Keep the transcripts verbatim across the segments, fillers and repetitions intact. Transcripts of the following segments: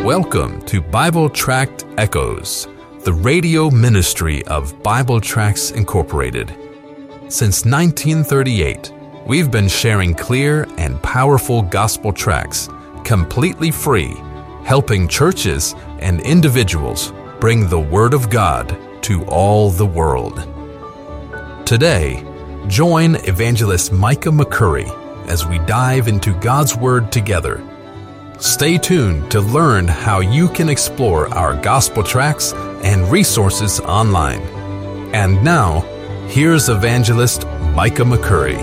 Welcome to Bible Tract Echoes, the radio ministry of Bible Tracts Incorporated. Since nineteen thirty-eight, we've been sharing clear and powerful gospel tracts, completely free, helping churches and individuals bring the Word of God to all the world. Today, join Evangelist Micah McCurry as we dive into God's Word together. Stay tuned to learn how you can explore our gospel tracts and resources online. And now, here's Evangelist Micah McCurry.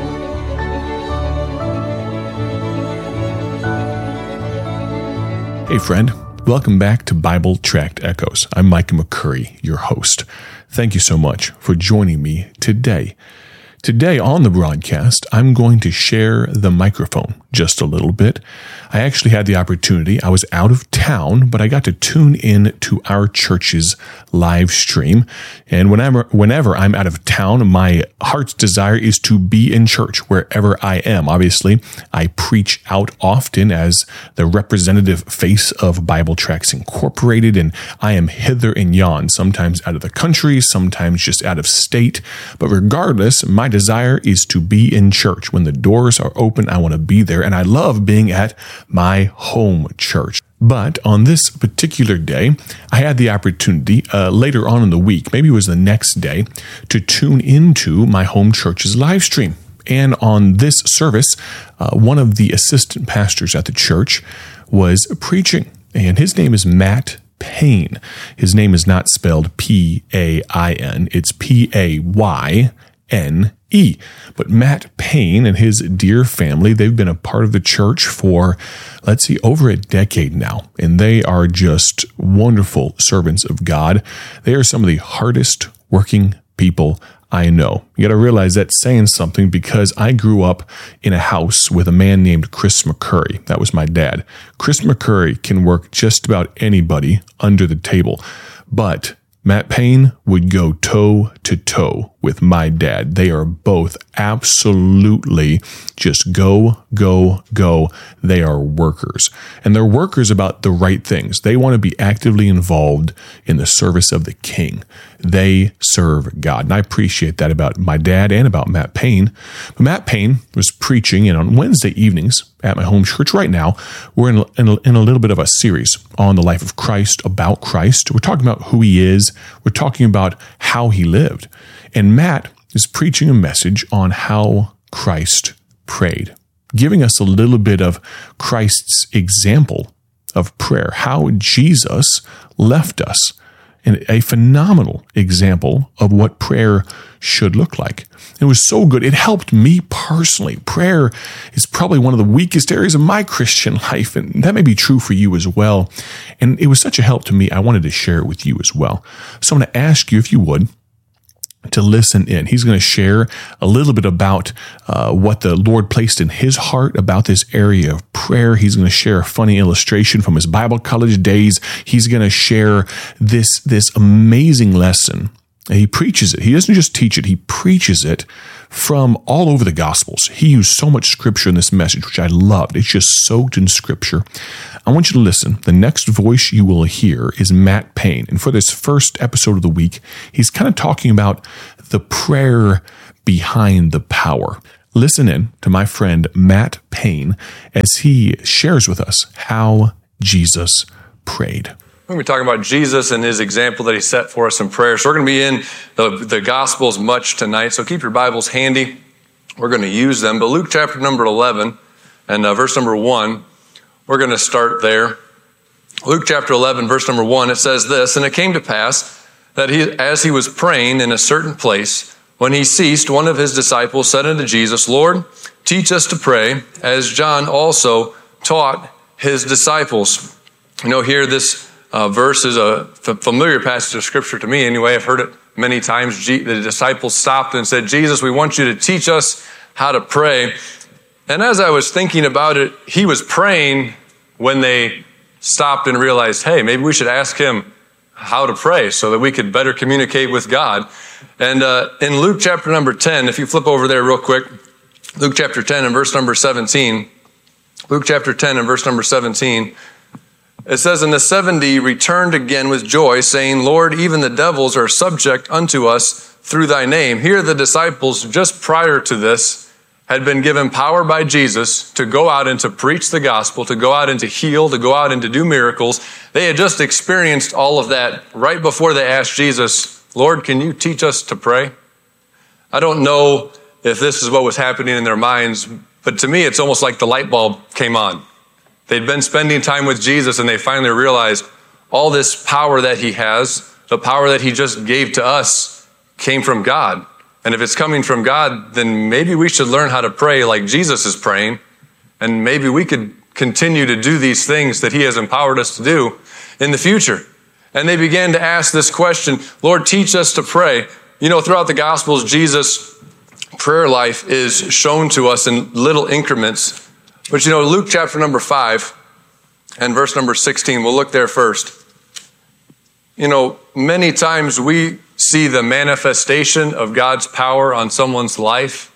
Hey friend, welcome back to Bible Tract Echoes. I'm Micah McCurry, your host. Thank you so much for joining me today. Today on the broadcast, I'm going to share the microphone just a little bit. I actually had the opportunity. I was out of town, but I got to tune in to our church's live stream. And whenever whenever I'm out of town, my heart's desire is to be in church wherever I am. Obviously, I preach out often as the representative face of Bible Tracts Incorporated, and I am hither and yon, sometimes out of the country, sometimes just out of state. But regardless, my desire is to be in church. When the doors are open, I want to be there, and I love being at my home church. But on this particular day, I had the opportunity uh, later on in the week, maybe it was the next day, to tune into my home church's live stream. And on this service, uh, one of the assistant pastors at the church was preaching, and his name is Matt Payne. His name is not spelled P A I N, it's P A Y N E. But Matt Payne and his dear family, they've been a part of the church for, let's see, over a decade now. And they are just wonderful servants of God. They are some of the hardest working people I know. You got to realize that's saying something, because I grew up in a house with a man named Chris McCurry. That was my dad. Chris McCurry can work just about anybody under the table. But Matt Payne would go toe to toe with my dad. They are both absolutely just go, go, go. They are workers. And they're workers about the right things. They want to be actively involved in the service of the King. They serve God. And I appreciate that about my dad and about Matt Payne. But Matt Payne was preaching, and on Wednesday evenings at my home church right now, we're in, in, a, in a little bit of a series on the life of Christ, about Christ. We're talking about who he is. We're talking about how he lived. And Matt is preaching a message on how Christ prayed, giving us a little bit of Christ's example of prayer, how Jesus left us, and a phenomenal example of what prayer should look like. It was so good. It helped me personally. Prayer is probably one of the weakest areas of my Christian life, and that may be true for you as well. And it was such a help to me, I wanted to share it with you as well. So I'm going to ask you, if you would, to listen in. He's going to share a little bit about uh, what the Lord placed in his heart about this area of prayer. He's going to share a funny illustration from his Bible college days. He's going to share this, this amazing lesson. He preaches it. He doesn't just teach it. He preaches it from all over the Gospels. He used so much Scripture in this message, which I loved. It's just soaked in Scripture. I want you to listen. The next voice you will hear is Matt Payne. And for this first episode of the week, he's kind of talking about the prayer behind the power. Listen in to my friend Matt Payne as he shares with us how Jesus prayed. We're going to be talking about Jesus and his example that he set for us in prayer. So we're going to be in the, the Gospels much tonight. So keep your Bibles handy. We're going to use them. But Luke chapter number eleven and uh, verse number one, we're going to start there. Luke chapter eleven, verse number one, it says this, "And it came to pass that he, as he was praying in a certain place, when he ceased, one of his disciples said unto Jesus, Lord, teach us to pray, as John also taught his disciples." You know, here this Uh, verse is a f- familiar passage of Scripture to me anyway. I've heard it many times. G- the disciples stopped and said, Jesus, we want you to teach us how to pray. And as I was thinking about it, he was praying when they stopped and realized, hey, maybe we should ask him how to pray so that we could better communicate with God. And uh, in Luke chapter number ten, if you flip over there real quick, Luke chapter ten and verse number seventeen, Luke chapter ten and verse number seventeen, It says, and the seventy returned again with joy, saying, Lord, even the devils are subject unto us through thy name. Here the disciples, just prior to this, had been given power by Jesus to go out and to preach the gospel, to go out and to heal, to go out and to do miracles. They had just experienced all of that right before they asked Jesus, Lord, can you teach us to pray? I don't know if this is what was happening in their minds, but to me, it's almost like the light bulb came on. They'd been spending time with Jesus and they finally realized all this power that he has, the power that he just gave to us, came from God. And if it's coming from God, then maybe we should learn how to pray like Jesus is praying. And maybe we could continue to do these things that he has empowered us to do in the future. And they began to ask this question, Lord, teach us to pray. You know, throughout the Gospels, Jesus' prayer life is shown to us in little increments. But you know, Luke chapter number five and verse number sixteen, we'll look there first. You know, many times we see the manifestation of God's power on someone's life,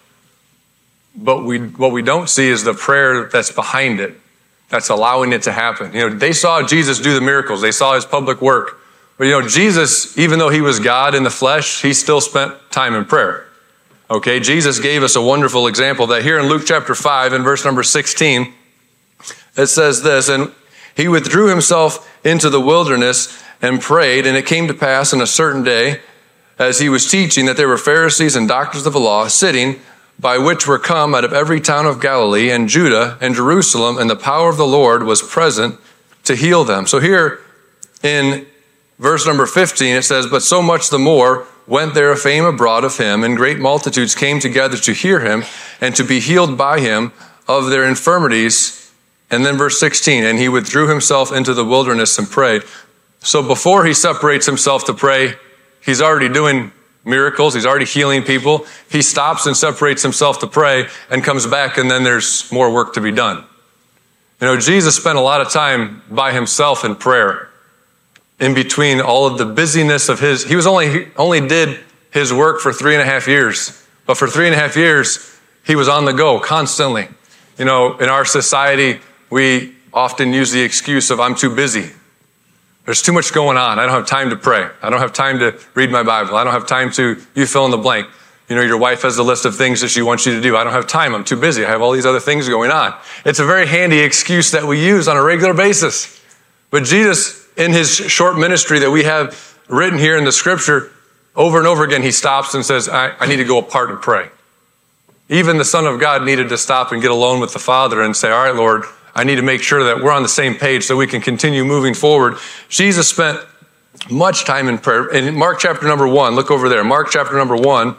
but we what we don't see is the prayer that's behind it, that's allowing it to happen. You know, they saw Jesus do the miracles. They saw his public work. But you know, Jesus, even though he was God in the flesh, he still spent time in prayer. Okay, Jesus gave us a wonderful example that here in Luke chapter five and verse number sixteen, it says this, and he withdrew himself into the wilderness and prayed, and it came to pass in a certain day, as he was teaching, that there were Pharisees and doctors of the law sitting, by which were come out of every town of Galilee and Judah and Jerusalem, and the power of the Lord was present to heal them. So here in verse number fifteen, it says, but so much the more went there a fame abroad of him, and great multitudes came together to hear him and to be healed by him of their infirmities. And then verse sixteen, and he withdrew himself into the wilderness and prayed. So before he separates himself to pray, he's already doing miracles. He's already healing people. He stops and separates himself to pray and comes back, and then there's more work to be done. You know, Jesus spent a lot of time by himself in prayer. In between all of the busyness of his, he was only he only did his work for three and a half years. But for three and a half years, he was on the go constantly. You know, in our society, we often use the excuse of I'm too busy. There's too much going on. I don't have time to pray. I don't have time to read my Bible. I don't have time to, you fill in the blank. You know, your wife has a list of things that she wants you to do. I don't have time. I'm too busy. I have all these other things going on. It's a very handy excuse that we use on a regular basis. But Jesus, in his short ministry that we have written here in the scripture, over and over again, he stops and says, I, I need to go apart and pray. Even the Son of God needed to stop and get alone with the Father and say, all right, Lord, I need to make sure that we're on the same page so we can continue moving forward. Jesus spent much time in prayer. In Mark chapter number one, look over there. Mark chapter number one,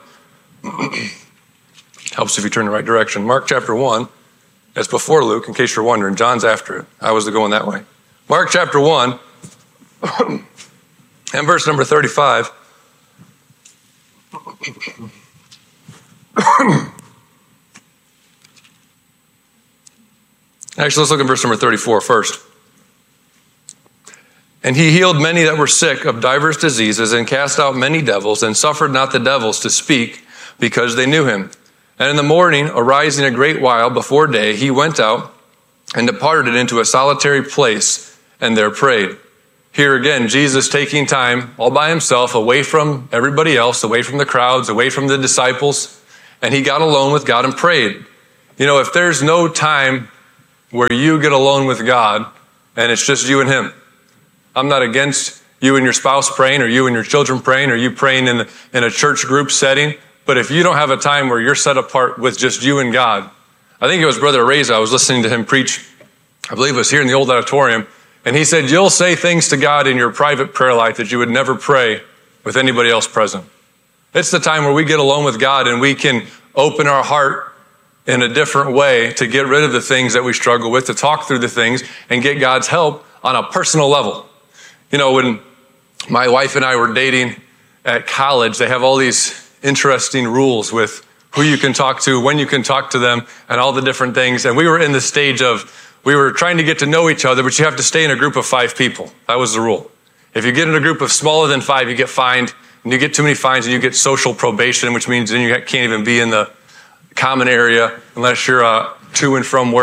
helps if you turn the right direction. Mark chapter one, that's before Luke, in case you're wondering. John's after it. I was going that way. Mark chapter one, and verse number thirty-five. Actually, let's look at verse number thirty-four first. And he healed many that were sick of divers diseases, and cast out many devils, and suffered not the devils to speak, because they knew him. And in the morning, arising a great while before day, he went out and departed into a solitary place, and there prayed. Here again, Jesus taking time all by himself, away from everybody else, away from the crowds, away from the disciples, and he got alone with God and prayed. You know, if there's no time where you get alone with God and it's just you and him, I'm not against you and your spouse praying, or you and your children praying, or you praying in, in a church group setting, but if you don't have a time where you're set apart with just you and God, I think it was Brother Reza, I was listening to him preach, I believe it was here in the old auditorium, and he said, you'll say things to God in your private prayer life that you would never pray with anybody else present. It's the time where we get alone with God and we can open our heart in a different way to get rid of the things that we struggle with, to talk through the things and get God's help on a personal level. You know, when my wife and I were dating at college, they have all these interesting rules with who you can talk to, when you can talk to them, and all the different things. And we were in the stage of, we were trying to get to know each other, but you have to stay in a group of five people. That was the rule. If you get in a group of smaller than five, you get fined, and you get too many fines, and you get social probation, which means then you can't even be in the common area unless you're uh, to and from work.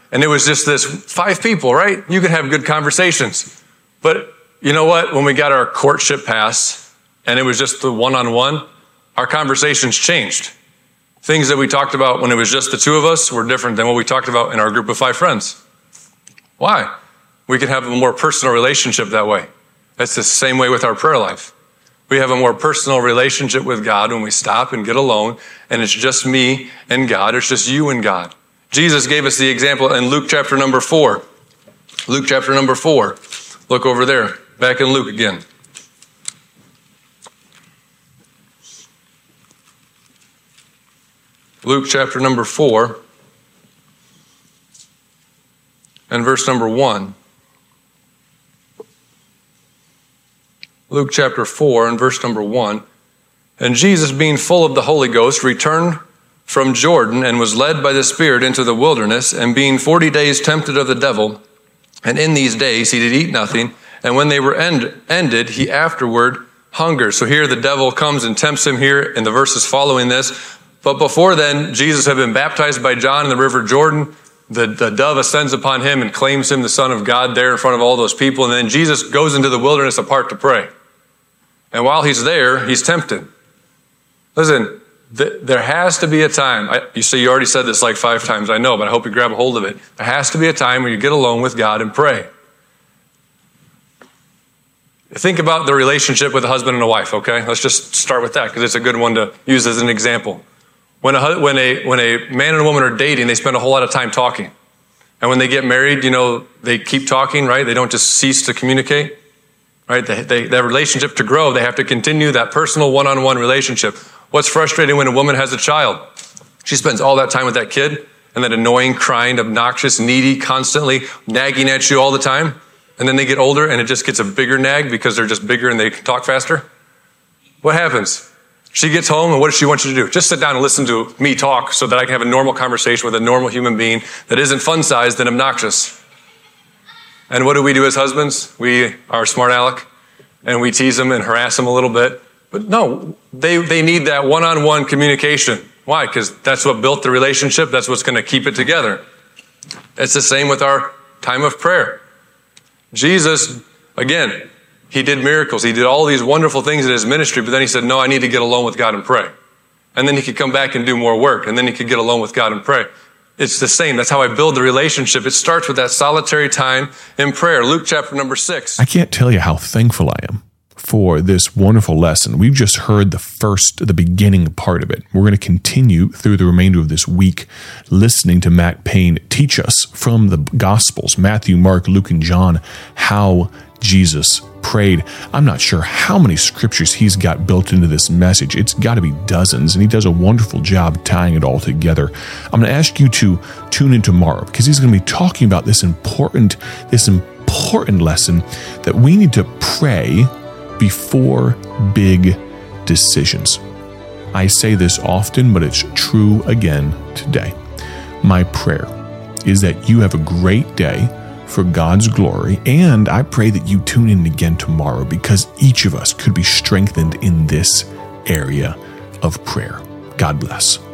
and it was just this five people, right? You could have good conversations. But you know what? When we got our courtship pass and it was just the one-on-one, our conversations changed. Things that we talked about when it was just the two of us were different than what we talked about in our group of five friends. Why? We can have a more personal relationship that way. That's the same way with our prayer life. We have a more personal relationship with God when we stop and get alone, and it's just me and God. It's just you and God. Jesus gave us the example in Luke chapter number four. Luke chapter number four. Look over there. Back in Luke again. Luke chapter number four and verse number one. Luke chapter four and verse number one. And Jesus, being full of the Holy Ghost, returned from Jordan and was led by the Spirit into the wilderness, and being forty days tempted of the devil, and in these days he did eat nothing, and when they were end, ended, he afterward hungered. So here the devil comes and tempts him here in the verses following this. But before then, Jesus had been baptized by John in the river Jordan. The, the dove ascends upon him and claims him the Son of God there in front of all those people. And then Jesus goes into the wilderness apart to pray. And while he's there, he's tempted. Listen, th- there has to be a time. I, you see, you already said this like five times, I know, but I hope you grab a hold of it. There has to be a time where you get alone with God and pray. Think about the relationship with a husband and a wife, okay? Let's just start with that because it's a good one to use as an example. When a, when a when a man and a woman are dating, they spend a whole lot of time talking. And when they get married, you know, they keep talking, right? They don't just cease to communicate, right? They, they, that relationship to grow, they have to continue that personal one-on-one relationship. What's frustrating when a woman has a child? She spends all that time with that kid and that annoying, crying, obnoxious, needy, constantly nagging at you all the time. And then they get older and it just gets a bigger nag because they're just bigger and they can talk faster. What happens? She gets home, and what does she want you to do? Just sit down and listen to me talk so that I can have a normal conversation with a normal human being that isn't fun-sized and obnoxious. And what do we do as husbands? We are smart aleck, and we tease them and harass them a little bit. But no, they, they need that one-on-one communication. Why? Because that's what built the relationship. That's what's going to keep it together. It's the same with our time of prayer. Jesus, again, he did miracles. He did all these wonderful things in his ministry, but then he said, no, I need to get alone with God and pray. And then he could come back and do more work, and then he could get alone with God and pray. It's the same. That's how I build the relationship. It starts with that solitary time in prayer. Luke chapter number six. I can't tell you how thankful I am for this wonderful lesson. We've just heard the first, the beginning part of it. We're going to continue through the remainder of this week listening to Matt Payne teach us from the Gospels, Matthew, Mark, Luke, and John, how Jesus prayed. I'm not sure how many scriptures he's got built into this message. It's got to be dozens, and he does a wonderful job tying it all together. I'm going to ask you to tune in tomorrow because he's going to be talking about this important, this important lesson that we need to pray before big decisions. I say this often, but it's true again today. My prayer is that you have a great day for God's glory, and I pray that you tune in again tomorrow because each of us could be strengthened in this area of prayer. God bless.